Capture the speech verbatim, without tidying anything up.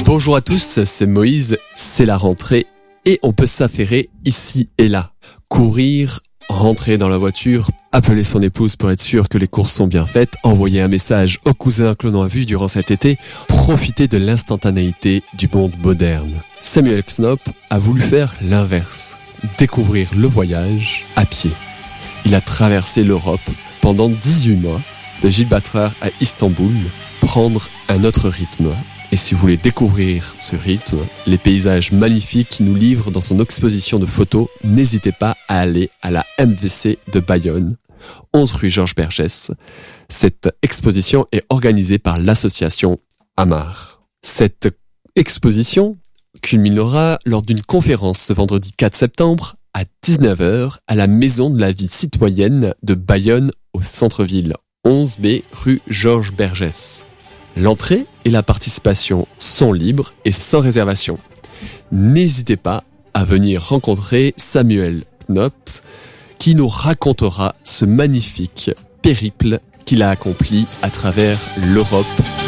Bonjour à tous, c'est Moïse, c'est la rentrée et on peut s'affairer ici et là. Courir, rentrer dans la voiture, appeler son épouse pour être sûr que les courses sont bien faites, envoyer un message au cousin que l'on a vu durant cet été, profiter de l'instantanéité du monde moderne. Samuel Knopp a voulu faire l'inverse, découvrir le voyage à pied. Il a traversé l'Europe pendant dix-huit mois, de Gibraltar à Istanbul, prendre un autre rythme. Et si vous voulez découvrir ce rythme, les paysages magnifiques qu'il nous livre dans son exposition de photos, n'hésitez pas à aller à la M V C de Bayonne, onze rue Georges Bergès. Cette exposition est organisée par l'association Amar. Cette exposition culminera lors d'une conférence ce vendredi quatre septembre à dix-neuf heures à la Maison de la Vie Citoyenne de Bayonne au centre-ville, onze B rue Georges Bergès. L'entrée et la participation sont libres et sans réservation. N'hésitez pas à venir rencontrer Samuel Knopp qui nous racontera ce magnifique périple qu'il a accompli à travers l'Europe